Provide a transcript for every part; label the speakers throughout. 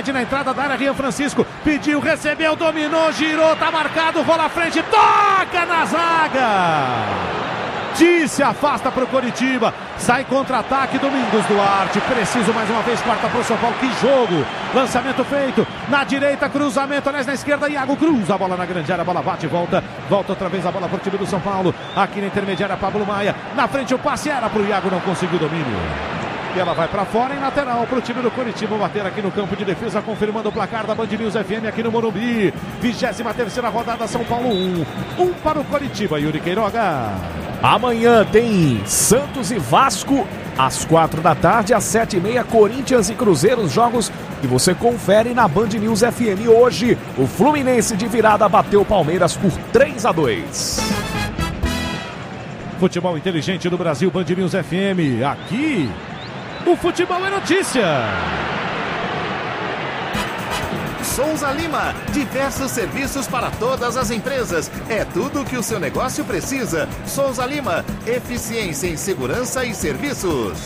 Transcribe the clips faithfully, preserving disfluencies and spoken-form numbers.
Speaker 1: pede na entrada da área, Rian Francisco, pediu, recebeu, dominou, girou, tá marcado, rola à frente, toca na zaga! Disse, afasta para o Coritiba, sai contra-ataque, Domingos Duarte, preciso mais uma vez, quarta para o São Paulo, que jogo, lançamento feito, na direita, cruzamento, aliás na esquerda, Iago cruza a bola na grande área, a bola bate e volta, volta outra vez a bola para o time do São Paulo, aqui na intermediária, Pablo Maia, na frente o passe era para o Iago, não conseguiu domínio. E ela vai para fora em lateral para o time do Coritiba bater aqui no campo de defesa, confirmando o placar da Band News F M aqui no Morumbi. vigésima terceira rodada, São Paulo um. Um para o Coritiba, Yuri Queiroga.
Speaker 2: Amanhã tem Santos e Vasco, às quatro da tarde, às sete e meia, Corinthians e Cruzeiro, os jogos que você confere na Band News F M. Hoje, o Fluminense de virada bateu o Palmeiras por três a dois.
Speaker 1: Futebol inteligente do Brasil, Band News F M. Aqui, o futebol é notícia.
Speaker 3: Souza Lima, diversos serviços para todas as empresas. É tudo o que o seu negócio precisa. Souza Lima, eficiência em segurança e serviços.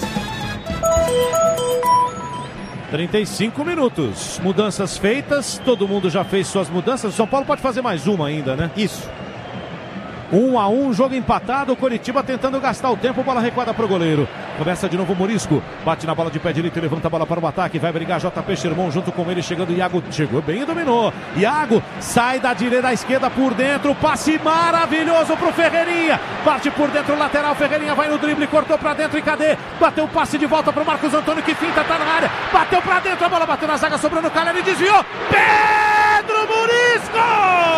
Speaker 1: trinta e cinco minutos. Mudanças feitas, todo mundo já fez suas mudanças. O São Paulo pode fazer mais uma ainda, né?
Speaker 4: Isso.
Speaker 1: Um a um, jogo empatado, Coritiba tentando gastar o tempo, bola recuada para o goleiro. Começa de novo o Morisco, bate na bola de pé direito e levanta a bola para o ataque, vai brigar J P Sherman junto com ele, chegando Iago, chegou bem e dominou. Iago sai da direita à esquerda por dentro, passe maravilhoso para o Ferreirinha, parte por dentro, lateral, Ferreirinha vai no drible, cortou para dentro e cadê? Bateu o passe de volta para o Marcos Antônio que finta, tá na área, bateu para dentro, a bola bateu na zaga, sobrando o Caleri, desviou, Pedro Morisco!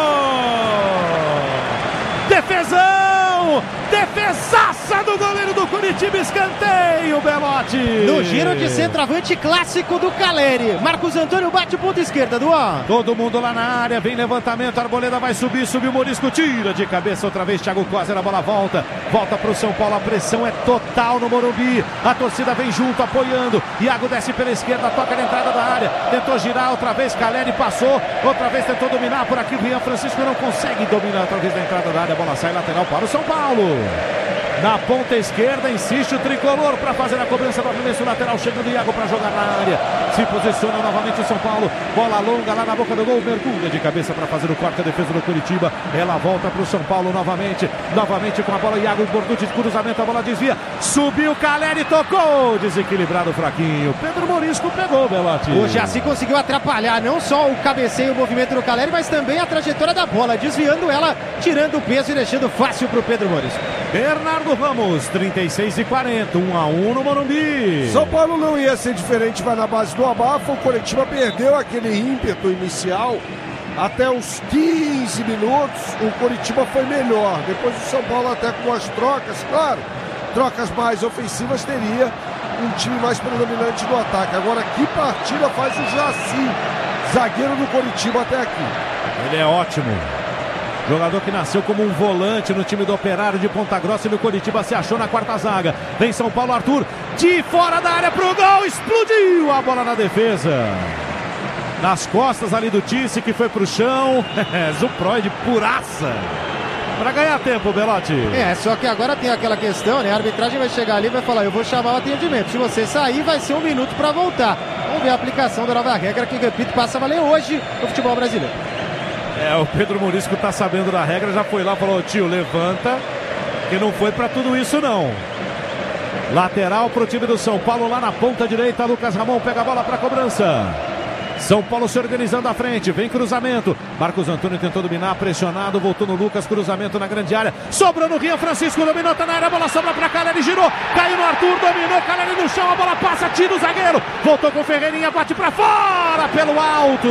Speaker 1: Defesão! Defesaça do goleiro do Coritiba, escanteio, Belotti!
Speaker 4: No giro de centroavante clássico do Caleri. Marcos Antônio bate ponta esquerda, Duan.
Speaker 1: Todo mundo lá na área, vem levantamento, Arboleda vai subir, subiu Morisco, tira de cabeça outra vez, Thiago Coser, a bola volta, volta pro São Paulo, a pressão é total no Morumbi, a torcida vem junto, apoiando, Iago desce pela esquerda, toca na entrada da área, tentou girar outra vez, Caleri passou, outra vez tentou dominar por aqui, Rian Francisco não consegue dominar outra vez na entrada da área, a bola sai lateral para o São Paulo. Na ponta esquerda, insiste o tricolor para fazer a cobrança do arremesso lateral, chegando o Iago para jogar na área. Se posiciona novamente o São Paulo. Bola longa lá na boca do gol. Mergulha de cabeça para fazer o corte, a defesa do Coritiba. Ela volta para o São Paulo novamente. Novamente com a bola. Iago Borducci, cruzamento, a bola desvia. Subiu, Caleri, tocou. Desequilibrado, fraquinho. Pedro Morisco pegou, Belotti.
Speaker 4: O Jaci conseguiu atrapalhar não só o cabeceio e o movimento do Caleri, mas também a trajetória da bola, desviando ela, tirando o peso e deixando fácil para o Pedro Morisco.
Speaker 1: Bernardo Ramos, trinta e seis e quarenta, um a um no Morumbi.
Speaker 5: São Paulo não ia ser diferente, vai na base do abafa. O Coritiba perdeu aquele ímpeto inicial. Até os quinze minutos, o Coritiba foi melhor. Depois o São Paulo, até com as trocas, claro, trocas mais ofensivas, teria um time mais predominante no ataque. Agora, que partida faz o Jaci, zagueiro do Coritiba até aqui?
Speaker 1: Ele é ótimo. Jogador que nasceu como um volante no time do Operário de Ponta Grossa e no Coritiba se achou na quarta zaga. Vem São Paulo, Arthur, de fora da área pro gol, explodiu a bola na defesa. Nas costas ali do Tice, que foi pro chão. Zuproide, puraça. Pra ganhar tempo, Belotti.
Speaker 4: É, só que agora tem aquela questão, né? A arbitragem vai chegar ali e vai falar, eu vou chamar o atendimento. Se você sair, vai ser um minuto pra voltar. Vamos ver a aplicação da nova regra, que, repito, passa a valer hoje no futebol brasileiro.
Speaker 1: É, o Pedro Morisco tá sabendo da regra, já foi lá e falou, tio, levanta, que não foi pra tudo isso não. Lateral pro time do São Paulo, lá na ponta direita, Lucas Ramon pega a bola pra cobrança. São Paulo se organizando à frente, vem cruzamento, Marcos Antônio tentou dominar, pressionado, voltou no Lucas, cruzamento na grande área, sobrou no Rian Francisco, dominou, tá na área, a bola sobra pra Caleri, girou, caiu no Arthur, dominou, Caleri no chão, a bola passa, tira o zagueiro, voltou com o Ferreirinha, bate pra fora, pelo alto.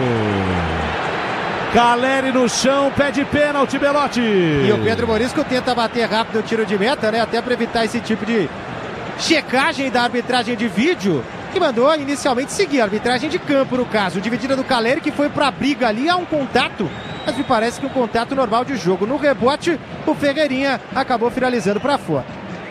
Speaker 1: Caleri no chão, pede pênalti, Belotti.
Speaker 4: E o Pedro Morisco tenta bater rápido o tiro de meta, né? Até para evitar esse tipo de checagem da arbitragem de vídeo, que mandou inicialmente seguir a arbitragem de campo, no caso. Dividida do Caleri, que foi para a briga ali, há um contato, mas me parece que um contato normal de jogo. No rebote, o Ferreirinha acabou finalizando para fora.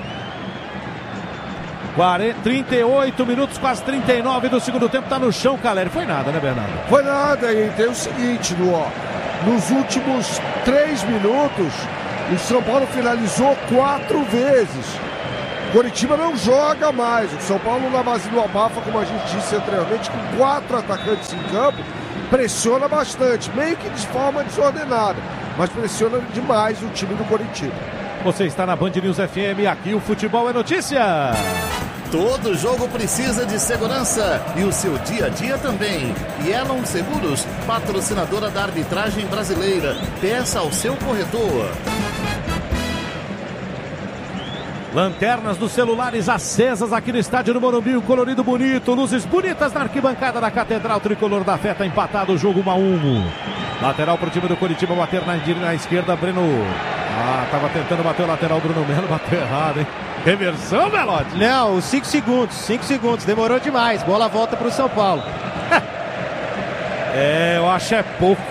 Speaker 1: trinta e oito minutos, quase trinta e nove do segundo tempo, tá no chão, Caleri. Foi nada, né, Bernardo?
Speaker 5: Foi nada, e tem o seguinte, Luó, nos últimos três minutos, o São Paulo finalizou quatro vezes. Coritiba não joga mais. O São Paulo na base do abafa, como a gente disse anteriormente, com quatro atacantes em campo, pressiona bastante, meio que de forma desordenada, mas pressiona demais o time do Coritiba.
Speaker 1: Você está na Band News F M, aqui o futebol é notícia.
Speaker 3: Todo jogo precisa de segurança e o seu dia a dia também. E Elon Seguros, patrocinadora da arbitragem brasileira. Peça ao seu corretor.
Speaker 1: Lanternas dos celulares acesas aqui no estádio do Morumbi, um colorido bonito, luzes bonitas na arquibancada da Catedral Tricolor da Fé, tá empatado o jogo um a um. Lateral pro time do Coritiba, bater na, na esquerda, Breno. Ah, tava tentando bater o lateral, Bruno Melo, bateu errado, hein? Reversão, Belotti?
Speaker 4: Não, cinco segundos, cinco segundos, demorou demais, bola volta pro São Paulo.
Speaker 1: É, eu acho é pouco.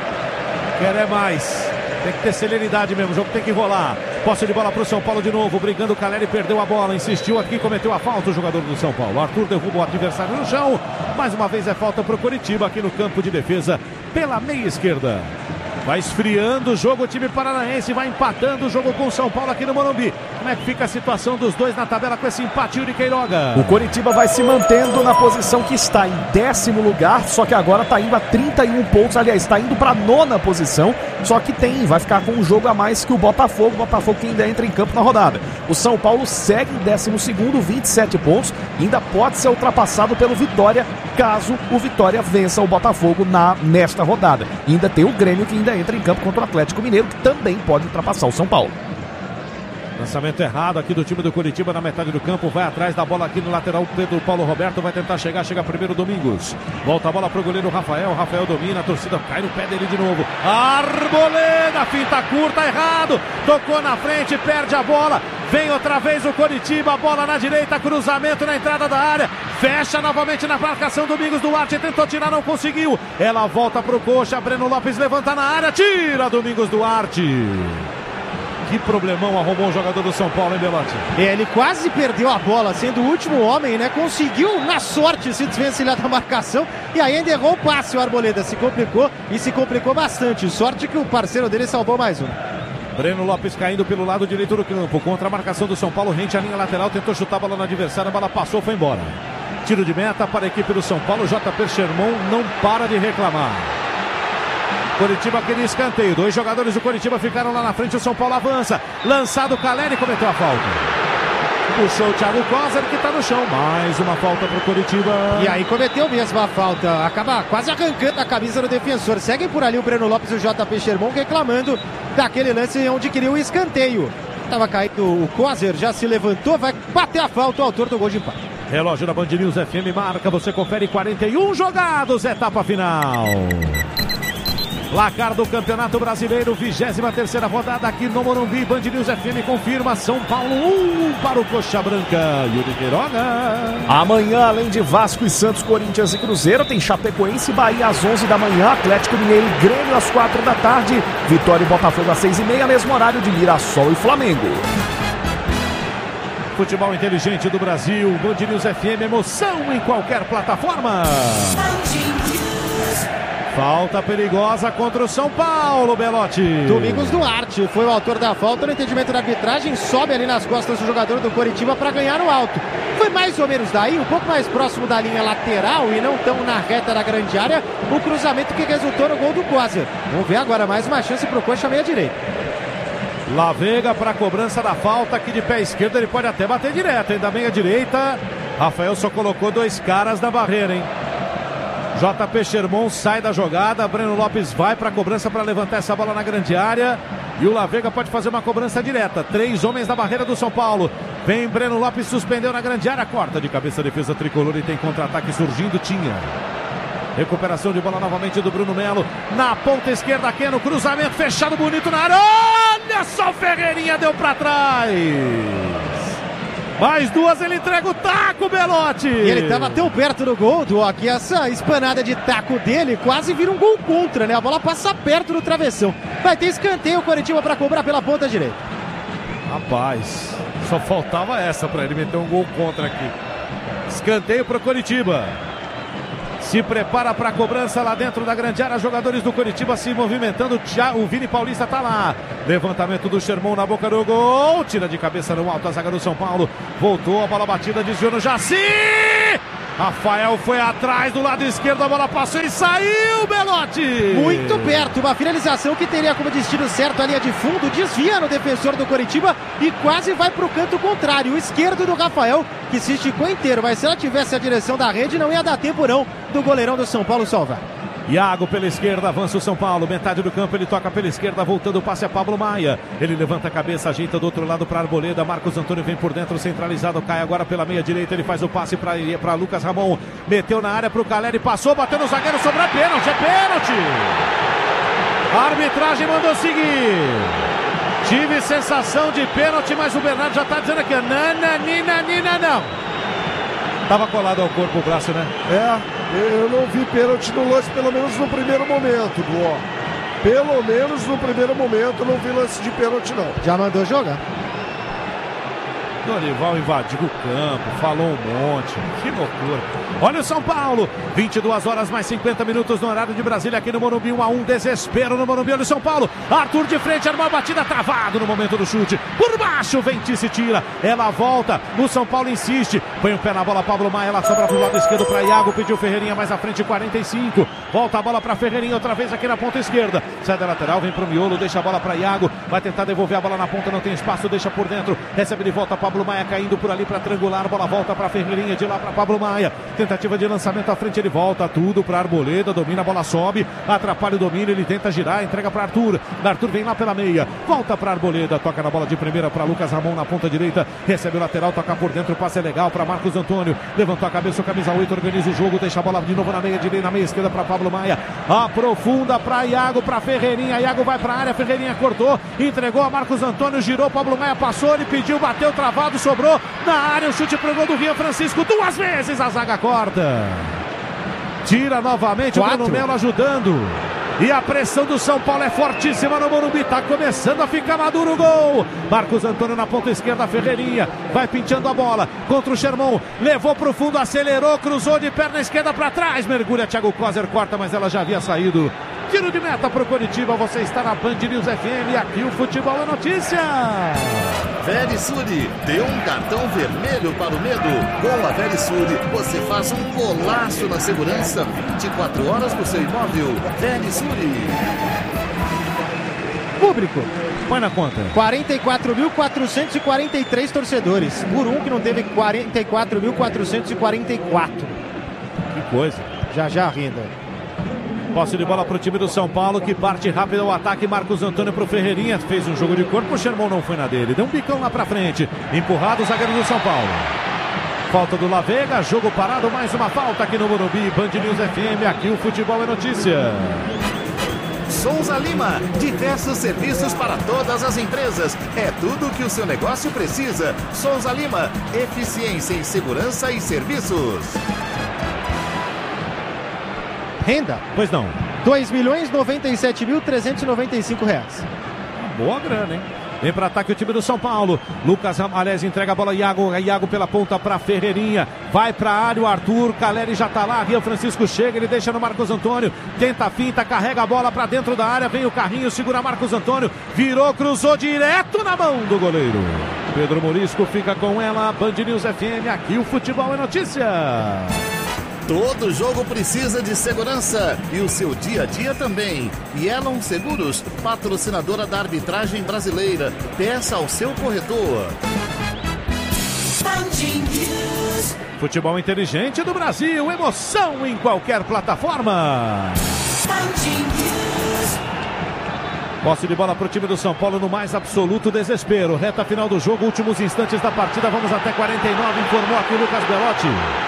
Speaker 1: Quero é mais. Tem que ter celeridade mesmo, o jogo tem que rolar. Posse de bola para o São Paulo de novo, brigando o Caleri, perdeu a bola, insistiu aqui, cometeu a falta o jogador do São Paulo. Arthur derruba o adversário no chão, mais uma vez é falta para o Coritiba aqui no campo de defesa, pela meia esquerda. Vai esfriando o jogo, o time paranaense vai empatando o jogo com o São Paulo aqui no Morumbi. Como é que fica a situação dos dois na tabela com esse empate, Yuri Queiroga?
Speaker 2: O Coritiba vai se mantendo na posição que está em décimo lugar, só que agora está indo a trinta e um pontos, aliás, está indo para a nona posição, só que tem, vai ficar com um jogo a mais que o Botafogo, o Botafogo que ainda entra em campo na rodada. O São Paulo segue em décimo segundo, vinte e sete pontos, ainda pode ser ultrapassado pelo Vitória, caso o Vitória vença o Botafogo na, nesta rodada. E ainda tem o Grêmio que ainda entra em campo contra o Atlético Mineiro, que também pode ultrapassar o São Paulo.
Speaker 1: Lançamento errado aqui do time do Coritiba na metade do campo, vai atrás da bola aqui no lateral, Pedro Paulo Roberto vai tentar chegar, chega primeiro Domingos, volta a bola pro goleiro Rafael, Rafael domina, a torcida cai no pé dele de novo, Arboleda, finta curta, errado, tocou na frente, perde a bola, vem outra vez o Coritiba, bola na direita, cruzamento na entrada da área, fecha novamente na marcação, Domingos Duarte, tentou tirar, não conseguiu, ela volta pro coxa, Breno Lopes levanta na área, tira Domingos Duarte. Que problemão arrumou o jogador do São Paulo, hein, Belotti?
Speaker 4: Ele quase perdeu a bola, sendo o último homem, né? Conseguiu, na sorte, se desvencilhar da marcação e aí ainda errou o passe. O Arboleda se complicou e se complicou bastante. Sorte que o parceiro dele salvou mais um.
Speaker 1: Breno Lopes caindo pelo lado direito do campo. Contra a marcação do São Paulo, rente a linha lateral, tentou chutar a bola no adversário, a bola passou, foi embora. Tiro de meta para a equipe do São Paulo. J P Sherman não para de reclamar. Coritiba queria escanteio, dois jogadores do Coritiba ficaram lá na frente, o São Paulo avança, lançado o Caleri, cometeu a falta, puxou o Thiago Coser que está no chão, mais uma falta para o Coritiba.
Speaker 4: E aí cometeu mesmo a falta, acaba quase arrancando a camisa do defensor, seguem por ali o Breno Lopes e o J P Sherman reclamando daquele lance onde queria o escanteio, estava caído o Coser, já se levantou, vai bater a falta, o autor do gol de empate.
Speaker 1: Relógio da Band News F M marca, você confere quarenta e um jogados, etapa final. Placar do Campeonato Brasileiro, vigésima terceira rodada aqui no Morumbi. Band News F M confirma São Paulo um para o Coxa Branca. Yuri Queiroga.
Speaker 2: Amanhã, além de Vasco e Santos, Corinthians e Cruzeiro, tem Chapecoense e Bahia às onze da manhã, Atlético Mineiro e Grêmio às quatro da tarde, Vitória e Botafogo às seis e meia, mesmo horário de Mirassol e Flamengo.
Speaker 1: Futebol inteligente do Brasil, Band News F M, emoção em qualquer plataforma. Falta perigosa contra o São Paulo, Belotti.
Speaker 4: Domingos Duarte foi o autor da falta, no entendimento da arbitragem, sobe ali nas costas do jogador do Coritiba para ganhar no alto. Foi mais ou menos daí, um pouco mais próximo da linha lateral e não tão na reta da grande área, o cruzamento que resultou no gol do Coser. Vamos ver agora mais uma chance para o Coxa meia-direita.
Speaker 1: Lavega para a cobrança da falta, aqui de pé esquerdo ele pode até bater direto, hein, da meia-direita. Rafael só colocou dois caras na barreira, hein. J P Sherman sai da jogada, Breno Lopes vai para a cobrança para levantar essa bola na grande área e o Lavega pode fazer uma cobrança direta. Três homens na barreira do São Paulo. Vem Breno Lopes, suspendeu na grande área, corta de cabeça a defesa tricolor e tem contra-ataque surgindo, tinha. Recuperação de bola novamente do Bruno Melo na ponta esquerda, aqui no cruzamento fechado, bonito na área. Olha só, o Ferreirinha deu para trás. Mais duas, ele entrega o taco, Belotti.
Speaker 4: E ele estava tão perto do gol, do aqui essa espanada de taco dele quase vira um gol contra, né? A bola passa perto do travessão. Vai ter escanteio o Coritiba para cobrar pela ponta direita.
Speaker 1: Rapaz, só faltava essa para ele meter um gol contra aqui. Escanteio para o Coritiba. Se prepara para a cobrança lá dentro da grande área. Jogadores do Coritiba se movimentando. O Vini Paulista tá lá. Levantamento do Sherman na boca do gol. Tira de cabeça no alto a zaga do São Paulo. Voltou a bola batida, desviou no Jaci. Rafael foi atrás do lado esquerdo. A bola passou e saiu, Belotti.
Speaker 4: Muito perto. Uma finalização que teria como destino certo a linha de fundo. Desvia no defensor do Coritiba e quase vai para o canto contrário. O esquerdo do Rafael, que se esticou inteiro. Mas se ela tivesse a direção da rede, não ia dar tempo não do goleirão do São Paulo salvar.
Speaker 1: Iago pela esquerda, avança o São Paulo, metade do campo, ele toca pela esquerda, voltando o passe a Pablo Maia. Ele levanta a cabeça, ajeita do outro lado para Arboleda. Marcos Antônio vem por dentro, centralizado, cai agora pela meia direita. Ele faz o passe para Lucas Ramon, meteu na área para o Caleri, passou, bateu no zagueiro, sobrou pênalti, é pênalti. A arbitragem mandou seguir. Tive sensação de pênalti, mas o Bernardo já está dizendo aqui, nananina, nina, não. Tava colado ao corpo o braço, né?
Speaker 5: É. Eu não vi pênalti no lance, pelo menos no primeiro momento, Duó. Pelo menos no primeiro momento não vi lance de pênalti, não.
Speaker 4: Já mandou jogar?
Speaker 1: Dorival invadiu o campo, falou um monte. Que loucura. Olha o São Paulo. vinte e duas horas mais cinquenta minutos no horário de Brasília, aqui no Morumbi. um a um, desespero no Morumbi. Olha o São Paulo. Arthur de frente, armou a batida, travado no momento do chute. Por baixo, Ventice tira. Ela volta. O São Paulo insiste. Põe o pé na bola, Pablo Maia. Ela sobra pro lado esquerdo para Iago. Pediu Ferreirinha mais à frente, quarenta e cinco. Volta a bola para Ferreirinha outra vez aqui na ponta esquerda. Sai da lateral, vem pro miolo, deixa a bola para Iago. Vai tentar devolver a bola na ponta, não tem espaço, deixa por dentro. Recebe de volta Pablo Maia caindo por ali para triangular. Bola volta para Ferreirinha, de lá para Pablo Maia. Tentativa de lançamento à frente, ele volta tudo para Arboleda. Domina, a bola sobe, atrapalha o domínio. Ele tenta girar, entrega para Arthur. Arthur vem lá pela meia, volta para Arboleda. Toca na bola de primeira para Lucas Ramon na ponta direita. Recebe o lateral, toca por dentro. Passe é legal para Marcos Antônio. Levantou a cabeça, o camisa oito, organiza o jogo. Deixa a bola de novo na meia direita, na meia esquerda para Pablo Maia. Aprofunda para Iago, para Ferreirinha. Iago vai para a área, Ferreirinha cortou, entregou a Marcos Antônio, girou. Pablo Maia passou, ele pediu, bateu, travado, sobrou na área, o chute pro gol do Rian Francisco, duas vezes a zaga corta. Tira novamente Quatro. o Bruno Melo ajudando. E a pressão do São Paulo é fortíssima no Morumbi. Tá começando a ficar maduro o gol. Marcos Antônio na ponta esquerda, Ferreirinha vai pinchando a bola contra o Sherman. Levou pro fundo, acelerou, cruzou de perna esquerda para trás. Mergulha, Thiago Kozer corta, mas ela já havia saído. Tiro de meta pro Coritiba. Você está na Band News F M. Aqui o futebol é notícia.
Speaker 3: Verisure, dê um cartão vermelho para o medo. Com a Verisure, você faz um golaço na segurança. vinte e quatro horas no seu imóvel. Verisure.
Speaker 4: Público.
Speaker 1: Põe na conta.
Speaker 4: quarenta e quatro mil quatrocentos e quarenta e três torcedores. Por um que não teve quarenta e quatro mil quatrocentos e quarenta e quatro.
Speaker 1: Que coisa.
Speaker 4: Já já rindo.
Speaker 1: Posse de bola para o time do São Paulo, que parte rápido ao ataque. Marcos Antônio para o Ferreirinha. Fez um jogo de corpo, o Sherman não foi na dele. Deu um bicão lá para frente. Empurrado o zagueiro do São Paulo. Falta do La Vega, jogo parado, mais uma falta aqui no Morumbi. Band News F M, aqui o futebol é notícia.
Speaker 3: Souza Lima, diversos serviços para todas as empresas. É tudo o que o seu negócio precisa. Souza Lima, eficiência em segurança e serviços.
Speaker 4: Renda?
Speaker 1: Pois não.
Speaker 4: dois milhões noventa e sete mil trezentos e noventa e cinco reais.
Speaker 1: Boa grana, hein? Vem para ataque o time do São Paulo. Lucas Ramalés entrega a bola. Iago, Iago pela ponta para Ferreirinha. Vai para a área o Arthur. Caleri já tá lá. Rian Francisco chega. Ele deixa no Marcos Antônio. Tenta a finta. Carrega a bola para dentro da área. Vem o carrinho. Segura Marcos Antônio. Virou, cruzou direto na mão do goleiro. Pedro Morisco fica com ela. Band News F M. Aqui o futebol é notícia.
Speaker 3: Todo jogo precisa de segurança e o seu dia a dia também. Yellow Seguros, patrocinadora da arbitragem brasileira. Peça ao seu corretor.
Speaker 1: Futebol inteligente do Brasil. Emoção em qualquer plataforma. Posse de bola para o time do São Paulo no mais absoluto desespero. Reta final do jogo, últimos instantes da partida. Vamos até quarenta e nove, informou aqui o Lucas Belotti.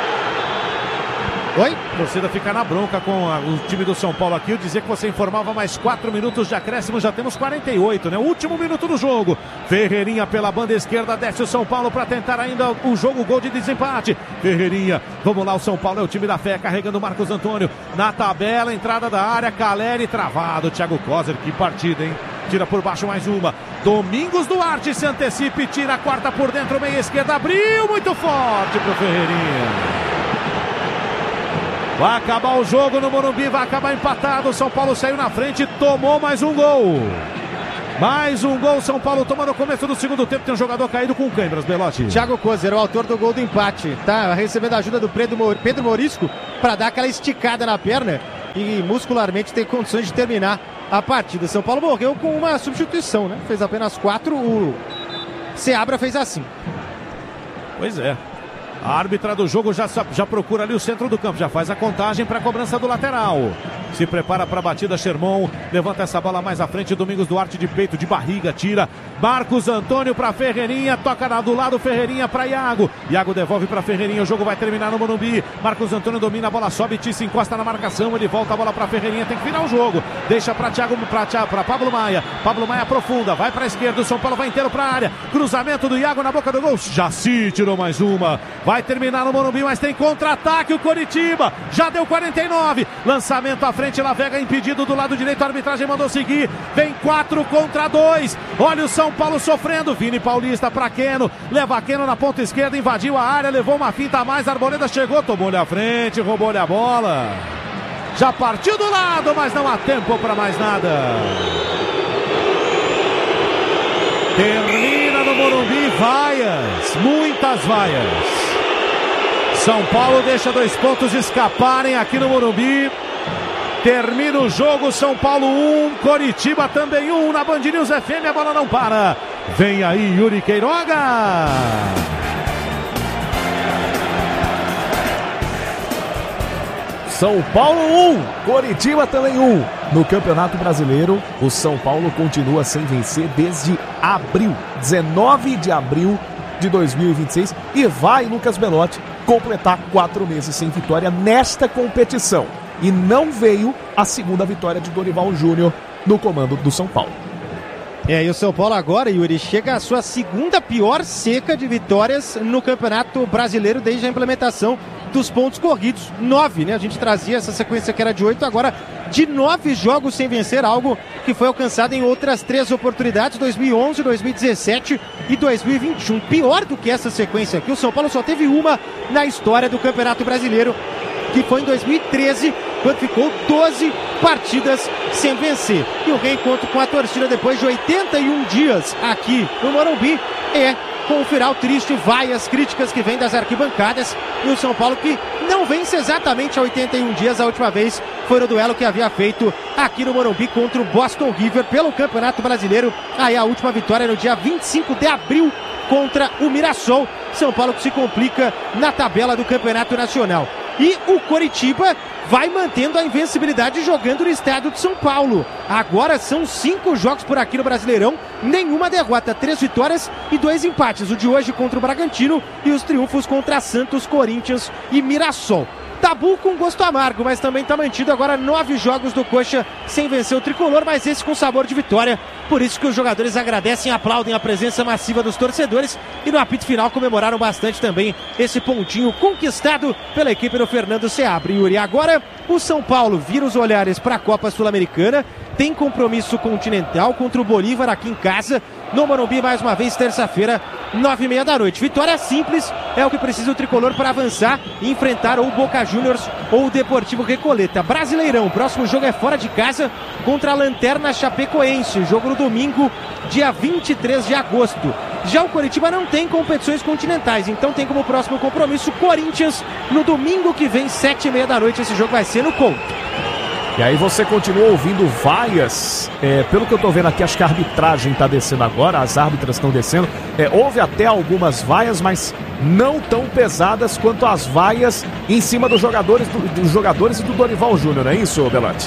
Speaker 4: Oi?
Speaker 1: A torcida fica na bronca com a, o time do São Paulo aqui. Eu dizia que você informava mais quatro minutos de acréscimo, já temos quarenta e oito, né? O último minuto do jogo. Ferreirinha pela banda esquerda, desce o São Paulo para tentar ainda o jogo, o gol de desempate. Ferreirinha, vamos lá, o São Paulo é o time da fé, carregando o Marcos Antônio na tabela, entrada da área, Caleri travado, Thiago Kozer, que partida, hein? Tira por baixo mais uma. Domingos Duarte se antecipa e tira a quarta por dentro, meia esquerda, abriu muito forte pro Ferreirinha. Vai acabar o jogo no Morumbi, vai acabar empatado. São Paulo saiu na frente, tomou mais um gol. Mais um gol, São Paulo toma no começo do segundo tempo. Tem um jogador caído com câimbras, Belotti.
Speaker 4: Thiago Kozer, o autor do gol do empate, tá recebendo a ajuda do Pedro Morisco para dar aquela esticada na perna e muscularmente ter condições de terminar a partida. São Paulo morreu com uma substituição, né? Fez apenas quatro, o Seabra fez assim.
Speaker 1: Pois é. A árbitra do jogo já, já procura ali o centro do campo, já faz a contagem para a cobrança do lateral. Se prepara para a batida, Sherman levanta essa bola mais à frente, Domingos Duarte de peito, de barriga, tira. Marcos Antônio para Ferreirinha, toca do lado, Ferreirinha para Iago. Iago devolve para Ferreirinha, o jogo vai terminar no Morumbi. Marcos Antônio domina a bola, sobe, se encosta na marcação, ele volta a bola para Ferreirinha, tem que virar o jogo. Deixa para Thiago, para Pablo Maia. Pablo Maia aprofunda, vai para a esquerda, o São Paulo vai inteiro para a área. Cruzamento do Iago na boca do gol. Jaci tirou mais uma. Vai terminar no Morumbi, mas tem contra-ataque o Coritiba. Já deu quarenta e nove. Lançamento à frente, Lavega impedido do lado direito. A arbitragem mandou seguir. Vem quatro contra dois. Olha o São Paulo sofrendo. Vini Paulista para Keno. Leva Keno na ponta esquerda. Invadiu a área. Levou uma finta a mais. Arboleda chegou. Tomou-lhe a frente. Roubou-lhe a bola. Já partiu do lado, mas não há tempo para mais nada. Termina no Morumbi. Vaias. Muitas vaias. São Paulo deixa dois pontos escaparem aqui no Morumbi. Termina o jogo, São Paulo um, Coritiba também um, na Band News F M, a bola não para. Vem aí Yuri Queiroga.
Speaker 2: São Paulo um, Coritiba também um. No Campeonato Brasileiro, o São Paulo continua sem vencer desde abril, dezenove de abril de dois mil e vinte e seis, e vai, Lucas Belotti, completar quatro meses sem vitória nesta competição. E não veio a segunda vitória de Dorival Júnior no comando do São Paulo.
Speaker 4: É, e o São Paulo agora, Yuri, chega à sua segunda pior seca de vitórias no Campeonato Brasileiro desde a implementação dos pontos corridos. Nove, né? A gente trazia essa sequência que era de oito, agora de nove jogos sem vencer, algo que foi alcançado em outras três oportunidades, dois mil e onze, dois mil e dezessete e dois mil e vinte e um. Pior do que essa sequência aqui, o São Paulo só teve uma na história do Campeonato Brasileiro, que foi em dois mil e treze, quando ficou doze partidas sem vencer. E o reencontro com a torcida depois de oitenta e um dias aqui no Morumbi é com o final triste, vaias, críticas que vêm das arquibancadas, e o São Paulo que não vence exatamente há oitenta e um dias. A última vez foi no duelo que havia feito aqui no Morumbi contra o Boston River pelo Campeonato Brasileiro. Aí a última vitória no dia vinte e cinco de abril contra o Mirassol. São Paulo que se complica na tabela do Campeonato Nacional. E o Coritiba vai mantendo a invencibilidade jogando no estádio de São Paulo. Agora são cinco jogos por aqui no Brasileirão, nenhuma derrota, três vitórias e dois empates. O de hoje contra o Bragantino e os triunfos contra Santos, Corinthians e Mirassol. Tabu com gosto amargo, mas também está mantido agora nove jogos do Coxa sem vencer o tricolor, mas esse com sabor de vitória. Por isso que os jogadores agradecem e aplaudem a presença massiva dos torcedores, e no apito final comemoraram bastante também esse pontinho conquistado pela equipe do Fernando Seabra. E Yuri, agora o São Paulo vira os olhares para a Copa Sul-Americana, tem compromisso continental contra o Bolívar aqui em casa, no Morumbi, mais uma vez, terça-feira, nove e meia da noite. Vitória simples é o que precisa o tricolor para avançar e enfrentar ou o Boca Juniors ou o Deportivo Recoleta. Brasileirão, próximo jogo é fora de casa contra a Lanterna Chapecoense, jogo no domingo, dia vinte e três de agosto. Já o Coritiba não tem competições continentais, então tem como próximo compromisso Corinthians no domingo que vem, sete e meia da noite. Esse jogo vai ser no Couto.
Speaker 2: E aí você continua ouvindo vaias, é, pelo que eu tô vendo aqui, acho que a arbitragem tá descendo agora, as árbitras estão descendo, é, houve até algumas vaias, mas não tão pesadas quanto as vaias em cima dos jogadores, do, dos jogadores e do Dorival Júnior, não é isso, Belotti?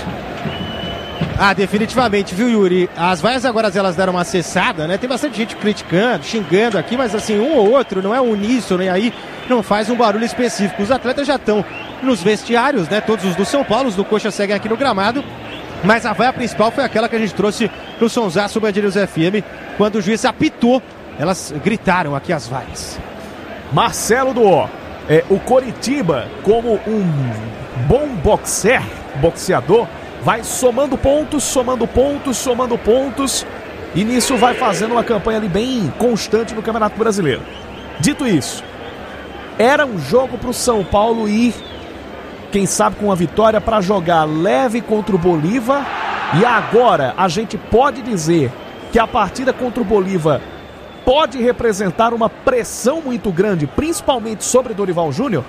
Speaker 4: Ah, definitivamente, viu, Yuri? As vaias agora elas deram uma cessada, né? Tem bastante gente criticando, xingando aqui, mas assim, um ou outro, não é uníssono, e aí não faz um barulho específico. Os atletas já estão nos vestiários, né? Todos os do São Paulo, os do Coxa seguem aqui no gramado, mas a vaia principal foi aquela que a gente trouxe no Sonsaço Band News F M, quando o juiz apitou, elas gritaram aqui as vaias.
Speaker 2: Marcelo Duó, é, o Coritiba, como um bom boxer, boxeador, vai somando pontos, somando pontos, somando pontos, e nisso vai fazendo uma campanha ali bem constante no Campeonato Brasileiro. Dito isso, era um jogo para o São Paulo ir quem sabe com uma vitória para jogar leve contra o Bolívar. E agora a gente pode dizer que a partida contra o Bolívar pode representar uma pressão muito grande, principalmente sobre Dorival Júnior?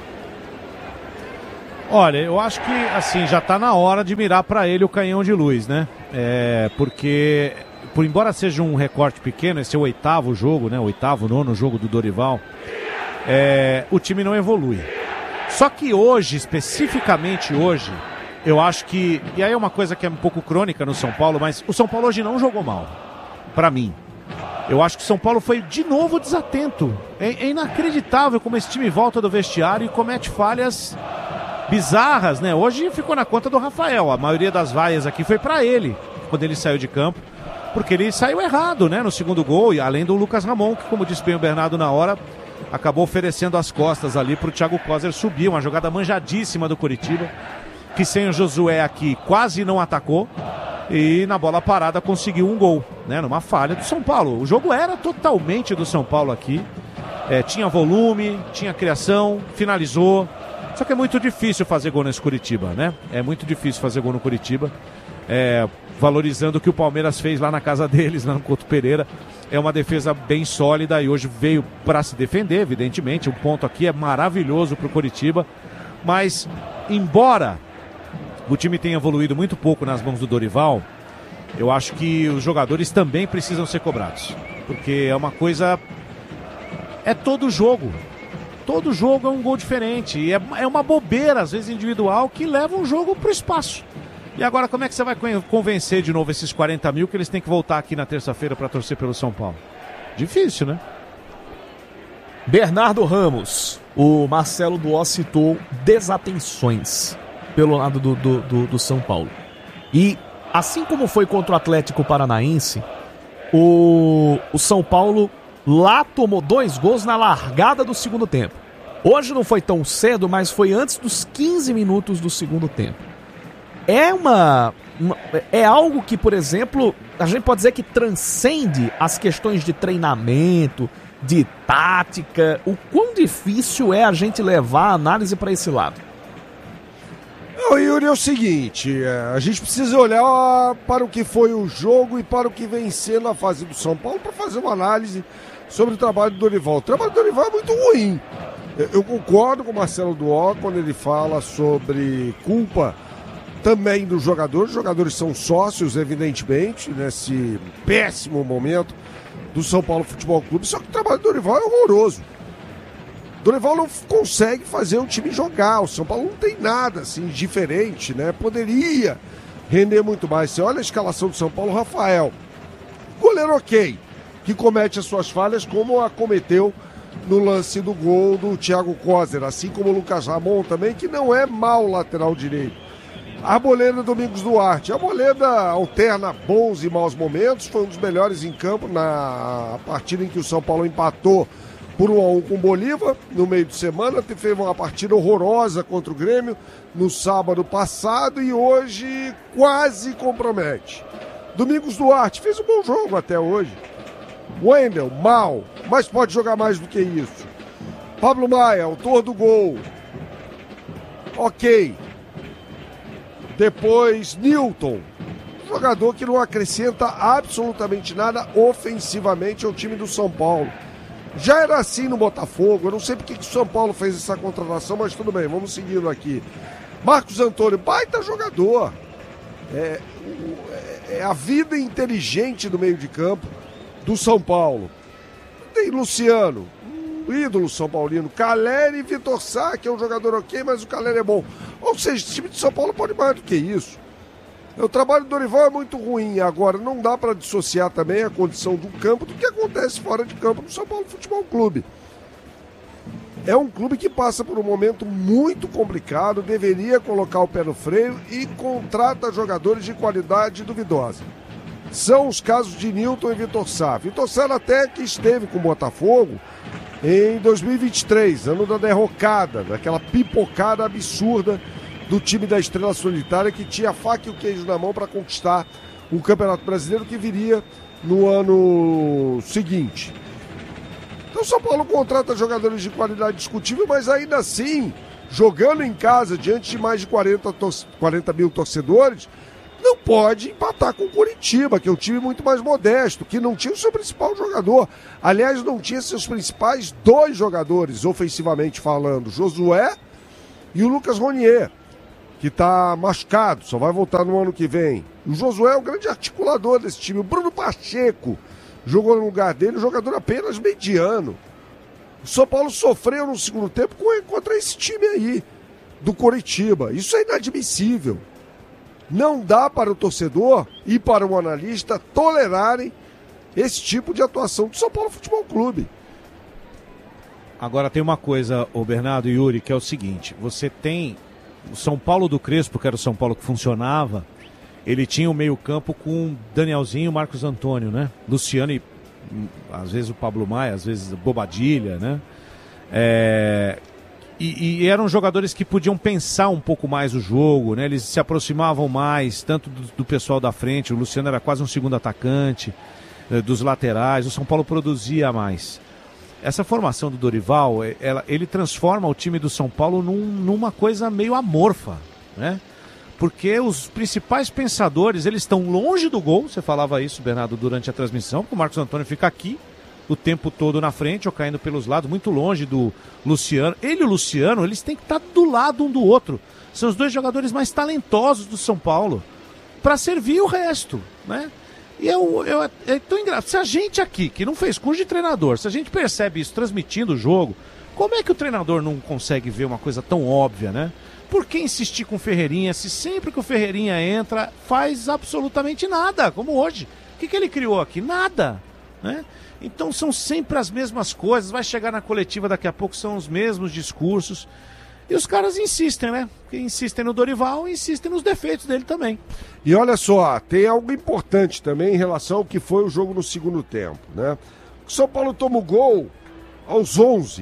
Speaker 1: Olha, eu acho que assim já está na hora de mirar para ele o canhão de luz, né? É, porque, por embora seja um recorte pequeno, esse é o oitavo jogo, né? O oitavo, nono jogo do Dorival, é, o time não evolui. Só que hoje, especificamente hoje, eu acho que, e aí é uma coisa que é um pouco crônica no São Paulo, mas o São Paulo hoje não jogou mal, para mim. Eu acho que o São Paulo foi de novo desatento. É, é inacreditável como esse time volta do vestiário e comete falhas bizarras, né? Hoje ficou na conta do Rafael. A maioria das vaias aqui foi pra ele, quando ele saiu de campo, porque ele saiu errado, né? No segundo gol, e além do Lucas Ramon, que, como disse bem o Bernardo na hora, acabou oferecendo as costas ali pro Thiago Kozer subir. Uma jogada manjadíssima do Coritiba, que sem o Josué aqui quase não atacou, e na bola parada conseguiu um gol, né? Numa falha do São Paulo. O jogo era totalmente do São Paulo aqui. É, tinha volume, tinha criação, finalizou. Só que é muito difícil fazer gol nesse Coritiba, né? É muito difícil fazer gol no Coritiba. É, valorizando o que o Palmeiras fez lá na casa deles, lá no Couto Pereira. É uma defesa bem sólida e hoje veio para se defender, evidentemente. Um ponto aqui é maravilhoso para o Coritiba. Mas, embora o time tenha evoluído muito pouco nas mãos do Dorival, eu acho que os jogadores também precisam ser cobrados. Porque é uma coisa... É todo jogo. Todo jogo é um gol diferente. E é, é uma bobeira, às vezes individual, que leva um jogo pro espaço. E agora, como é que você vai convencer de novo esses quarenta mil que eles têm que voltar aqui na terça-feira para torcer pelo São Paulo? Difícil, né?
Speaker 2: Bernardo Ramos, o Marcelo Duó citou desatenções pelo lado do, do, do, do São Paulo. E assim como foi contra o Atlético Paranaense, o, o São Paulo lá tomou dois gols na largada do segundo tempo. Hoje não foi tão cedo, mas foi antes dos quinze minutos do segundo tempo. É uma, uma... É algo que, por exemplo, a gente pode dizer que transcende as questões de treinamento, de tática. O quão difícil é a gente levar a análise para esse lado?
Speaker 5: Não, Yuri, é o seguinte, a gente precisa olhar para o que foi o jogo e para o que vem sendo a fase do São Paulo para fazer uma análise sobre o trabalho do Dorival. O trabalho do Dorival é muito ruim. Eu concordo com o Marcelo Duó quando ele fala sobre culpa também dos jogadores. Os jogadores são sócios, evidentemente, nesse péssimo momento do São Paulo Futebol Clube. Só que o trabalho do Dorival é horroroso. O Dorival não consegue fazer o time jogar. O São Paulo não tem nada assim diferente, né? Poderia render muito mais. Você olha a escalação do São Paulo, Rafael, goleiro ok, que comete as suas falhas como a cometeu no lance do gol do Thiago Kozer, assim como o Lucas Ramon também, que não é mau lateral direito. Arboleda Domingos Duarte. A Arboleda alterna bons e maus momentos, foi um dos melhores em campo na partida em que o São Paulo empatou por um a um com o Bolívar no meio de semana. Fez uma partida horrorosa contra o Grêmio no sábado passado e hoje quase compromete. Domingos Duarte fez um bom jogo até hoje. Wendel, mal, mas pode jogar mais do que isso. Pablo Maia, autor do gol, ok. Depois, Nilton, jogador que não acrescenta absolutamente nada ofensivamente ao time do São Paulo. Já era assim no Botafogo, eu não sei porque que o São Paulo fez essa contratação, mas tudo bem, vamos seguindo aqui. Marcos Antônio, baita jogador. É, é a vida inteligente do meio de campo do São Paulo. Tem Luciano, um ídolo São Paulino, Caleri e Vitor Sá, que é um jogador ok, mas o Caleri é bom. Ou seja, o time de São Paulo pode mais do que isso. O trabalho do Dorival é muito ruim. Agora, não dá para dissociar também a condição do campo do que acontece fora de campo no São Paulo Futebol Clube. É um clube que passa por um momento muito complicado, deveria colocar o pé no freio e contrata jogadores de qualidade duvidosa. São os casos de Nilton e Vitor Sá. Vitor Sá até que esteve com o Botafogo em dois mil e vinte e três, ano da derrocada, daquela pipocada absurda do time da Estrela Solitária, que tinha a faca e o queijo na mão para conquistar um Campeonato Brasileiro que viria no ano seguinte. Então o São Paulo contrata jogadores de qualidade discutível, mas ainda assim jogando em casa diante de mais de quarenta, quarenta mil torcedores, não pode empatar com o Coritiba, que é um time muito mais modesto, que não tinha o seu principal jogador. Aliás, não tinha seus principais dois jogadores, ofensivamente falando, Josué e o Lucas Ronier, que está machucado, só vai voltar no ano que vem. O Josué é o grande articulador desse time. O Bruno Pacheco jogou no lugar dele, um jogador apenas mediano. O São Paulo sofreu no segundo tempo contra esse time aí, do Coritiba. Isso é inadmissível. Não dá para o torcedor e para o analista tolerarem esse tipo de atuação do São Paulo Futebol Clube.
Speaker 1: Agora tem uma coisa, ô Bernardo e Yuri, que é o seguinte: você tem o São Paulo do Crespo, que era o São Paulo que funcionava, ele tinha o meio-campo com Danielzinho e Marcos Antônio, né? Luciano e às vezes o Pablo Maia, às vezes Bobadilha, né? É... E, e eram jogadores que podiam pensar um pouco mais o jogo, né? Eles se aproximavam mais, tanto do, do pessoal da frente. O Luciano era quase um segundo atacante, eh, dos laterais. O São Paulo produzia mais. Essa formação do Dorival, ela, ele transforma o time do São Paulo num, numa coisa meio amorfa, né? Porque os principais pensadores, eles estão longe do gol. Você falava isso, Bernardo, durante a transmissão, porque o Marcos Antônio fica aqui o tempo todo na frente ou caindo pelos lados, muito longe do Luciano. Ele e o Luciano, eles têm que estar do lado um do outro. São os dois jogadores mais talentosos do São Paulo para servir o resto, né? E eu, eu, é tão engraçado. Se a gente aqui, que não fez curso de treinador, se a gente percebe isso transmitindo o jogo, como é que o treinador não consegue ver uma coisa tão óbvia, né? Por que insistir com o Ferreirinha se sempre que o Ferreirinha entra faz absolutamente nada, como hoje? O que, que ele criou aqui? Nada, né? Então são sempre as mesmas coisas, vai chegar na coletiva daqui a pouco, são os mesmos discursos. E os caras insistem, né? Insistem no Dorival e insistem nos defeitos dele também.
Speaker 5: E olha só, tem algo importante também em relação ao que foi o jogo no segundo tempo, né? O São Paulo toma o gol aos onze.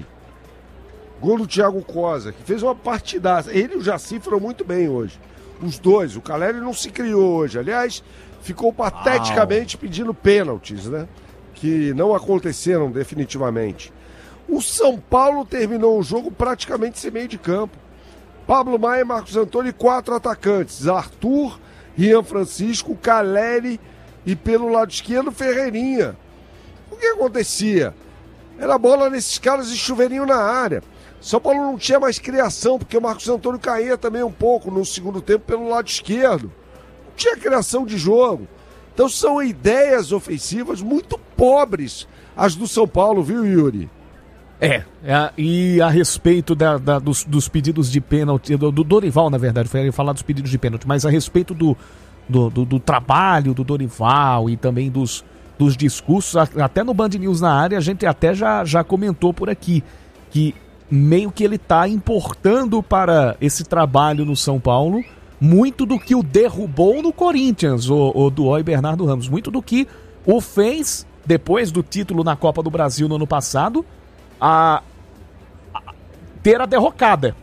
Speaker 5: Gol do Thiago Cosa, que fez uma partidaça. Ele e o Jaci foram muito bem hoje. Os dois. O Caleri não se criou hoje. Aliás, ficou pateticamente pedindo pênaltis, né? Que não aconteceram definitivamente. O São Paulo terminou o jogo praticamente sem meio de campo. Pablo Maia, Marcos Antônio e quatro atacantes. Arthur, Rian Francisco, Caleri e pelo lado esquerdo Ferreirinha. O que acontecia? Era bola nesses caras e chuveirinho na área. São Paulo não tinha mais criação, porque o Marcos Antônio caía também um pouco no segundo tempo pelo lado esquerdo. Não tinha criação de jogo. Então são ideias ofensivas muito pobres as do São Paulo, viu, Yuri?
Speaker 2: É, é e a respeito da, da, dos, dos pedidos de pênalti, do, do Dorival, na verdade, foi falar dos pedidos de pênalti, mas a respeito do, do, do, do trabalho do Dorival e também dos, dos discursos, até no Band News na área, a gente até já, já comentou por aqui, que meio que ele está importando para esse trabalho no São Paulo muito do que o derrubou no Corinthians, o, o Duó e Bernardo Ramos, muito do que o fez, depois do título na Copa do Brasil no ano passado, a, a ter a derrocada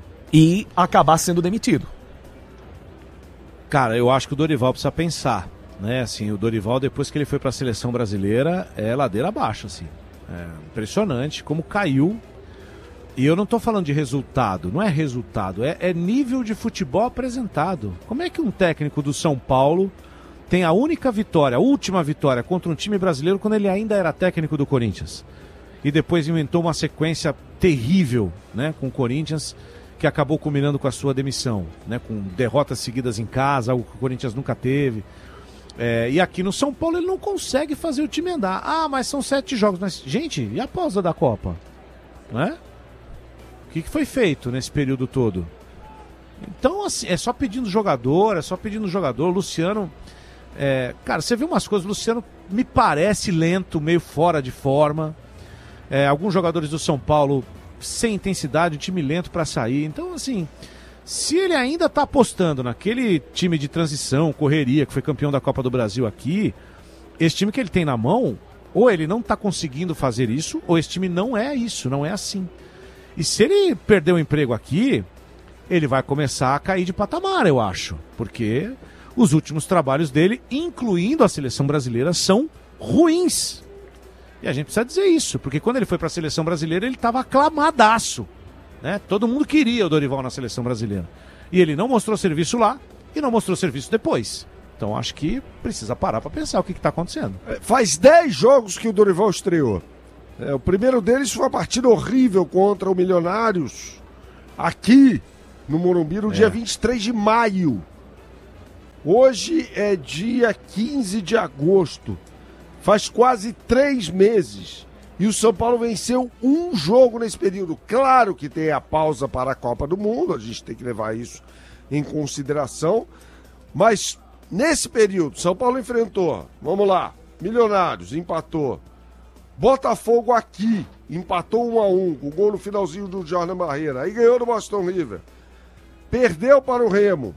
Speaker 2: e acabar sendo demitido.
Speaker 1: Cara, eu acho que o Dorival precisa pensar, né? Assim, o Dorival, depois que ele foi para a seleção brasileira, é ladeira abaixo, assim. É impressionante como caiu. E eu não estou falando de resultado, não é resultado, é, é nível de futebol apresentado. Como é que um técnico do São Paulo tem a única vitória, a última vitória contra um time brasileiro quando ele ainda era técnico do Corinthians? E depois inventou uma sequência terrível, né, com o Corinthians, que acabou culminando com a sua demissão, né, com derrotas seguidas em casa, algo que o Corinthians nunca teve. É, e aqui no São Paulo ele não consegue fazer o time andar. Ah, mas são sete jogos. Mas, gente, e a pausa da Copa? Não é? O que, que foi feito nesse período todo? Então, assim, é só pedindo jogador, é só pedindo jogador. Luciano, é, cara, você viu umas coisas, o Luciano me parece lento, meio fora de forma. É, alguns jogadores do São Paulo sem intensidade, um time lento para sair. Então, assim, se ele ainda tá apostando naquele time de transição, correria, que foi campeão da Copa do Brasil aqui, esse time que ele tem na mão, ou ele não tá conseguindo fazer isso, ou esse time não é isso, não é assim. E se ele perder o emprego aqui, ele vai começar a cair de patamar, eu acho. Porque os últimos trabalhos dele, incluindo a seleção brasileira, são ruins. E a gente precisa dizer isso, porque quando ele foi para a seleção brasileira, ele estava aclamadaço, né? Todo mundo queria o Dorival na seleção brasileira. E ele não mostrou serviço lá e não mostrou serviço depois. Então acho que precisa parar para pensar o que está acontecendo.
Speaker 5: Faz dez jogos que o Dorival estreou. É, o primeiro deles foi uma partida horrível contra o Milionários, aqui no Morumbi, no é. dia vinte e três de maio. Hoje é dia quinze de agosto. Faz quase três meses. E o São Paulo venceu um jogo nesse período. Claro que tem a pausa para a Copa do Mundo, a gente tem que levar isso em consideração. Mas nesse período, São Paulo enfrentou, vamos lá, Milionários, empatou. Botafogo aqui, empatou um a um, com o gol no finalzinho do Jordan Barreira. Aí ganhou do Boston River. Perdeu para o Remo.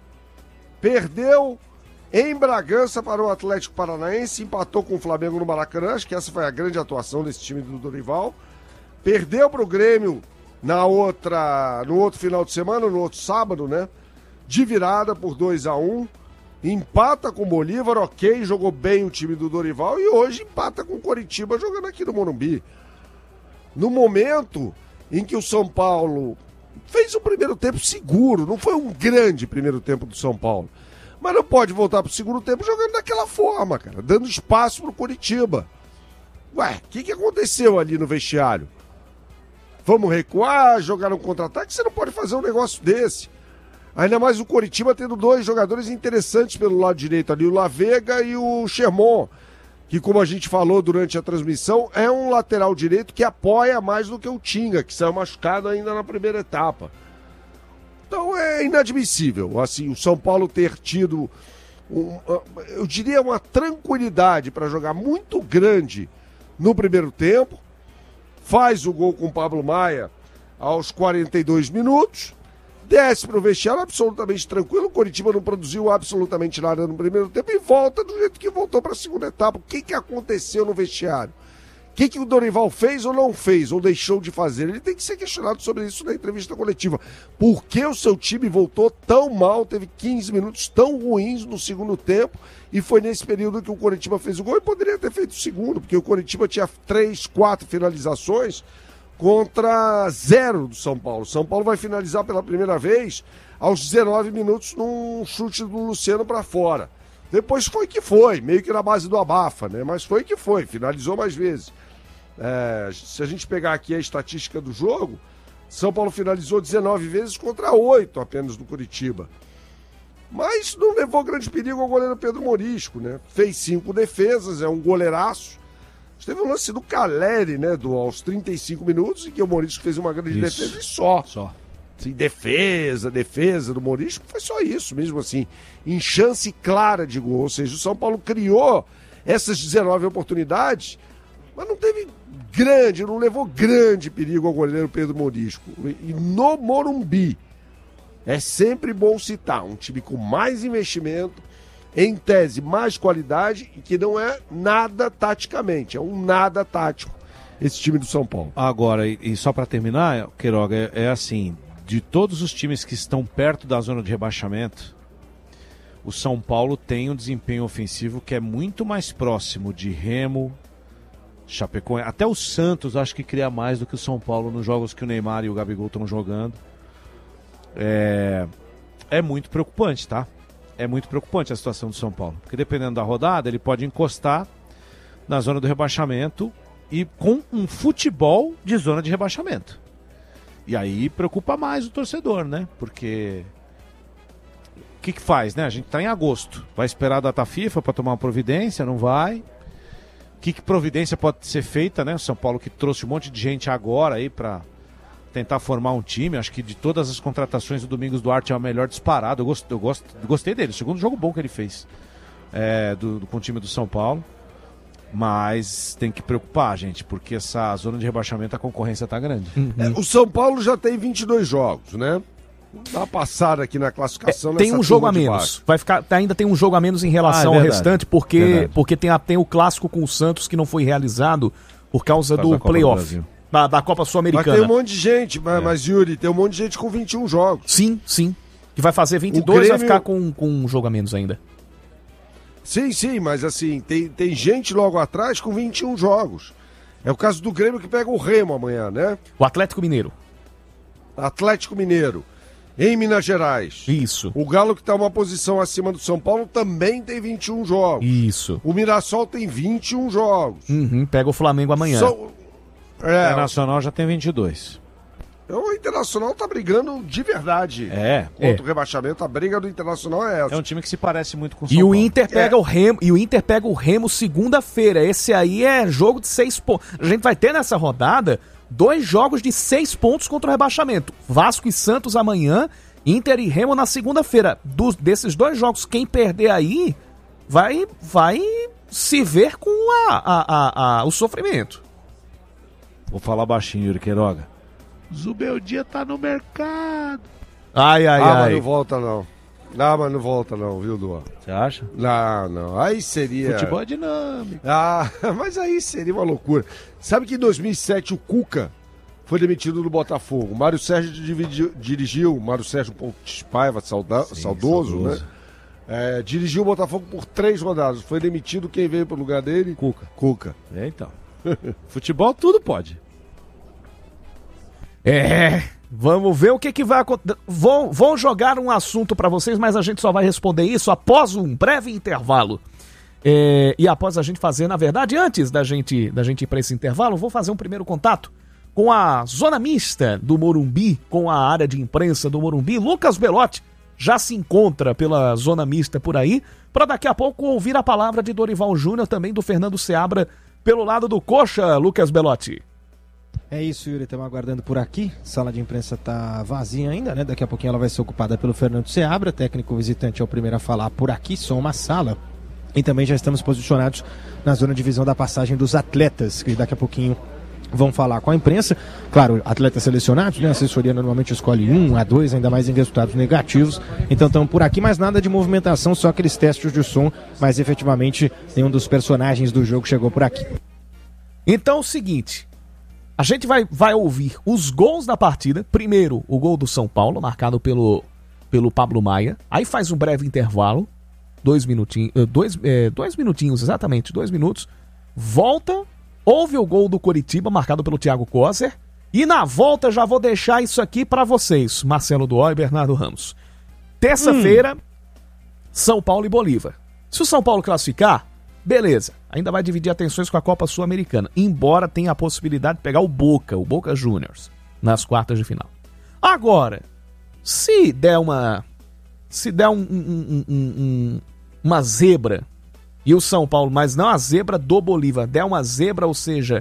Speaker 5: Perdeu em Bragança para o Atlético Paranaense, empatou com o Flamengo no Maracanã, acho que essa foi a grande atuação desse time do Dorival. Perdeu para o Grêmio na outra, no outro final de semana, no outro sábado, né? De virada por dois a um. Empata com o Bolívar, ok, jogou bem o time do Dorival e hoje empata com o Coritiba jogando aqui no Morumbi. No momento em que o São Paulo fez um primeiro tempo seguro, não foi um grande primeiro tempo do São Paulo. Mas não pode voltar pro segundo tempo jogando daquela forma, cara, dando espaço pro Coritiba. Ué, o que, que aconteceu ali no vestiário? Vamos recuar, jogar um contra-ataque? Você não pode fazer um negócio desse. Ainda mais o Coritiba tendo dois jogadores interessantes pelo lado direito ali, o Lavega e o Sherman, que, como a gente falou durante a transmissão, é um lateral direito que apoia mais do que o Tinga, que saiu machucado ainda na primeira etapa. Então é inadmissível, assim, o São Paulo ter tido, um, eu diria, uma tranquilidade para jogar muito grande no primeiro tempo. Faz o gol com o Pablo Maia aos quarenta e dois minutos, desce para o vestiário absolutamente tranquilo. O Coritiba não produziu absolutamente nada no primeiro tempo e volta do jeito que voltou para a segunda etapa. O que, que aconteceu no vestiário? O que, que o Dorival fez ou não fez, ou deixou de fazer? Ele tem que ser questionado sobre isso na entrevista coletiva. Por que o seu time voltou tão mal, teve quinze minutos tão ruins no segundo tempo, e foi nesse período que o Coritiba fez o gol e poderia ter feito o segundo, porque o Coritiba tinha três, quatro finalizações contra zero do São Paulo. São Paulo vai finalizar pela primeira vez aos dezenove minutos num chute do Luciano para fora. Depois foi que foi, meio que na base do abafa, né? Mas foi que foi, finalizou mais vezes. É, se a gente pegar aqui a estatística do jogo, São Paulo finalizou dezenove vezes contra oito apenas do Coritiba. Mas não levou grande perigo ao goleiro Pedro Morisco, né? Fez cinco defesas, é um goleiraço. Teve um lance do Caleri, né, do, aos trinta e cinco minutos, em que o Morisco fez uma grande isso. defesa e só. Só. Assim, defesa, defesa do Morisco, foi só isso mesmo assim, em chance clara de gol. Ou seja, o São Paulo criou essas dezenove oportunidades, mas não teve grande, não levou grande perigo ao goleiro Pedro Morisco. E no Morumbi, é sempre bom citar um time com mais investimento, em tese mais qualidade, e que não é nada taticamente, é um nada tático esse time do São Paulo.
Speaker 1: Agora, e, e só para terminar, Queiroga, é, é assim, de todos os times que estão perto da zona de rebaixamento, o São Paulo tem um desempenho ofensivo que é muito mais próximo de Remo, Chapecoense, até o Santos acho que cria mais do que o São Paulo nos jogos que o Neymar e o Gabigol estão jogando. É, é muito preocupante, tá? É muito preocupante a situação do São Paulo, porque dependendo da rodada, ele pode encostar na zona do rebaixamento e com um futebol de zona de rebaixamento. E aí preocupa mais o torcedor, né? Porque o que que faz, né? A gente tá em agosto, vai esperar a data FIFA para tomar uma providência, não vai. O que que providência pode ser feita, né? O São Paulo que trouxe um monte de gente agora aí para tentar formar um time. Acho que de todas as contratações, o Domingos Duarte é o melhor disparado. Eu, gost, eu gost, gostei dele, o segundo jogo bom que ele fez é, do, do, com o time do São Paulo. Mas tem que preocupar, gente, porque essa zona de rebaixamento, a concorrência tá grande.
Speaker 5: Uhum. É, o São Paulo já tem vinte e dois jogos, né? Dá uma passada aqui na classificação.
Speaker 2: É, tem um jogo a menos. Vai ficar, ainda tem um jogo a menos em relação ah, é ao restante, porque, porque tem, a, tem o clássico com o Santos que não foi realizado por causa do, do playoff. Da, da Copa Sul-Americana.
Speaker 5: Mas tem um monte de gente, mas, é. mas Yuri, tem um monte de gente com vinte e um jogos.
Speaker 2: Sim, sim. Que vai fazer vinte e dois e Grêmio... vai ficar com, com um jogo a menos ainda.
Speaker 5: Sim, sim, mas assim, tem, tem gente logo atrás com vinte e um jogos. É o caso do Grêmio que pega o Remo amanhã, né?
Speaker 2: O Atlético Mineiro.
Speaker 5: Atlético Mineiro, em Minas Gerais.
Speaker 2: Isso.
Speaker 5: O Galo, que está uma posição acima do São Paulo, também tem vinte e um jogos.
Speaker 2: Isso.
Speaker 5: O Mirassol tem vinte e um jogos.
Speaker 2: Uhum, pega o Flamengo amanhã.
Speaker 5: So...
Speaker 1: É, o Internacional já tem vinte e dois.
Speaker 5: O Internacional tá brigando de verdade.
Speaker 1: É.
Speaker 5: Contra
Speaker 2: é.
Speaker 5: o rebaixamento, a briga do Internacional é essa.
Speaker 1: É um time que se parece muito com o São
Speaker 2: E
Speaker 1: Paulo.
Speaker 2: o Inter pega
Speaker 5: É.
Speaker 2: o Remo, e o Inter pega o Remo segunda-feira. Esse aí é jogo de seis pontos. A gente vai ter nessa rodada dois jogos de seis pontos contra o rebaixamento. Vasco e Santos amanhã, Inter e Remo na segunda-feira. Dos, desses dois jogos, quem perder aí vai, vai se ver com a, a, a, a, o sofrimento.
Speaker 1: Vou falar baixinho, Yuri Queiroga. Zubeldia tá no mercado.
Speaker 2: Ai, ai,
Speaker 5: ah,
Speaker 2: ai.
Speaker 5: mas não volta não. Ah, mas não volta não, viu, Duan?
Speaker 1: Você acha?
Speaker 5: Não, não. Aí seria...
Speaker 1: Futebol é dinâmico.
Speaker 5: Ah, mas aí seria uma loucura. Sabe que em dois mil e sete o Cuca foi demitido do Botafogo. O Mário Sérgio dividiu, dirigiu, o Mário Sérgio Pontes Paiva, sauda,
Speaker 1: Sim,
Speaker 5: saudoso,
Speaker 1: saudoso,
Speaker 5: né? É, dirigiu o Botafogo por três rodadas. Foi demitido, quem veio pro lugar dele?
Speaker 1: Cuca.
Speaker 5: Cuca.
Speaker 1: É, então. Futebol tudo pode.
Speaker 2: É, vamos ver o que, que vai acontecer. Vão, vão jogar um assunto pra vocês, mas a gente só vai responder isso após um breve intervalo. É, e após a gente fazer, na verdade, antes da gente, da gente ir pra esse intervalo, vou fazer um primeiro contato com a zona mista do Morumbi, com a área de imprensa do Morumbi. Lucas Belotti já se encontra pela zona mista por aí, para daqui a pouco ouvir a palavra de Dorival Júnior, também do Fernando Seabra, pelo lado do Coxa, Lucas Belotti.
Speaker 4: É isso, Yuri, estamos aguardando por aqui. A sala de imprensa está vazia ainda, né? Daqui a pouquinho ela vai ser ocupada pelo Fernando Seabra, técnico visitante é o primeiro a falar por aqui, só uma sala. E também já estamos posicionados na zona de visão da passagem dos atletas, que daqui a pouquinho vão falar com a imprensa. Claro, atletas selecionados, né? A assessoria normalmente escolhe um a dois, ainda mais em resultados negativos. Então estamos por aqui, mas nada de movimentação, só aqueles testes de som, mas efetivamente nenhum dos personagens do jogo chegou por aqui.
Speaker 2: Então é o seguinte, a gente vai, vai ouvir os gols da partida. Primeiro, o gol do São Paulo, marcado pelo, pelo Pablo Maia. Aí faz um breve intervalo, dois minutinhos, dois, é, dois minutinhos, exatamente, dois minutos. Volta, ouve o gol do Coritiba, marcado pelo Thiago Coser. E na volta já vou deixar isso aqui pra vocês, Marcelo Duó e Bernardo Ramos. Terça-feira, hum. São Paulo e Bolívar. Se o São Paulo classificar, beleza, ainda vai dividir atenções com a Copa Sul-Americana, embora tenha a possibilidade de pegar o Boca, o Boca Juniors, nas quartas de final. Agora, se der uma se der um, um, um, um, uma zebra, e o São Paulo, mas não a zebra do Bolívar, der uma zebra, ou seja,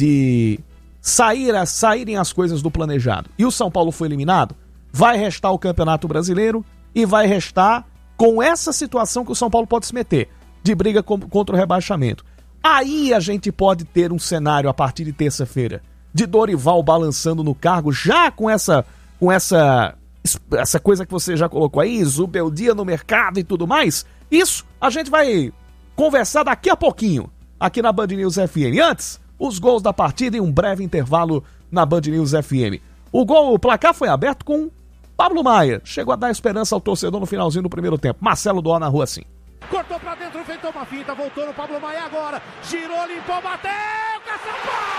Speaker 2: de sair a, saírem as coisas do planejado, e o São Paulo foi eliminado, vai restar o Campeonato Brasileiro e vai restar com essa situação que o São Paulo pode se meter, de briga contra o rebaixamento. Aí a gente pode ter um cenário a partir de terça-feira de Dorival balançando no cargo, já com essa com essa essa coisa que você já colocou aí, Zubeldia no mercado e tudo mais. Isso a gente vai conversar daqui a pouquinho aqui na Band News F M. Antes, os gols da partida e um breve intervalo na Band News F M. O gol, o placar foi aberto com Pablo Maia. Chegou a dar esperança ao torcedor no finalzinho do primeiro tempo. Marcelo Duó na rua assim.
Speaker 1: Cortou pra dentro, feitou uma finta, voltou no Pablo Maia agora. Girou, limpou, bateu, São Paulo!